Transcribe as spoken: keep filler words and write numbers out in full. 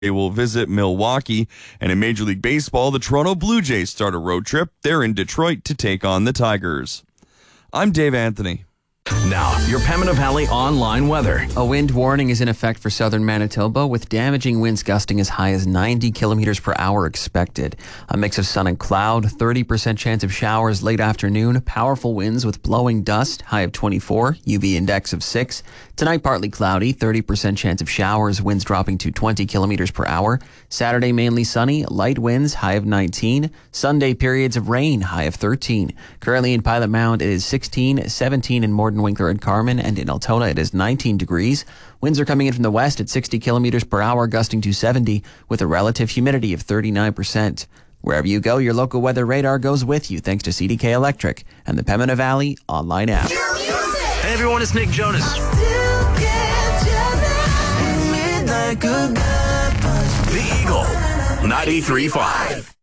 They will visit Milwaukee. And in Major League Baseball, the Toronto Blue Jays start a road trip. They're in Detroit to take on the Tigers. I'm Dave Anthony. Now, your Pembina Valley online weather. A wind warning is in effect for southern Manitoba, with damaging winds gusting as high as ninety kilometers per hour expected. A mix of sun and cloud, thirty percent chance of showers late afternoon, powerful winds with blowing dust, high of twenty-four, U V index of six. Tonight, partly cloudy, thirty percent chance of showers, winds dropping to twenty kilometers per hour. Saturday, mainly sunny, light winds, high of nineteen. Sunday, periods of rain, high of thirteen. Currently in Pilot Mound, it is sixteen, seventeen in Morden, Winkler, and Carman, and in Altona, it is nineteen degrees. Winds are coming in from the west at sixty kilometers per hour, gusting to seventy, with a relative humidity of thirty-nine percent. Wherever you go, your local weather radar goes with you, thanks to C D K Electric and the Pembina Valley online app. Hey everyone, it's Nick Jonas. The Eagle, ninety-three point five.